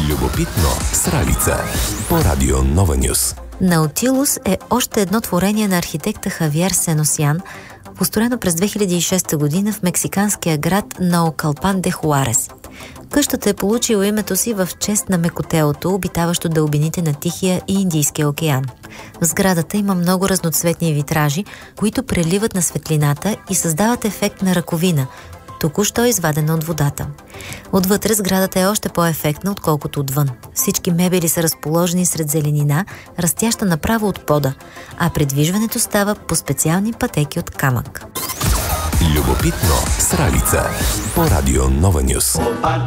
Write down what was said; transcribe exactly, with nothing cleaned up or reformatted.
Любопитно с Ралица по Радио Нова Нюс. Наутилус е още едно творение на архитекта Хавиер Сеносян, построено през две хиляди и шеста година в мексиканския град Наукалпан де Хуарес. Къщата е получила името си в чест на мекотелото, обитаващо дълбините на Тихия и Индийския океан. В сградата има много разноцветни витражи, които преливат на светлината и създават ефект на раковина, току-що извадена от водата. Отвътре сградата е още по-ефектна, отколкото отвън. Всички мебели са разположени сред зеленина, растяща направо от пода, а придвижването става по специални пътеки от камък. Любопитно с Ралица по Радио Нова Нюс.